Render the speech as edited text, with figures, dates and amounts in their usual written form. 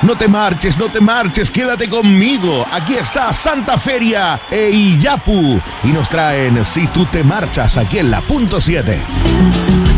no te marches, quédate conmigo. Aquí está Santa Feria e Iyapu y nos traen Si tú te marchas aquí en la punto 7.